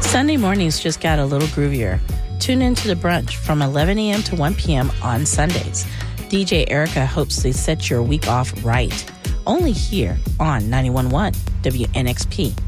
Sunday mornings just got a little groovier. Tune into The Brunch from 11 a.m. to 1 p.m. on Sundays. DJ Erica hopes to set your week off right. Only here on 91.1 WNXP.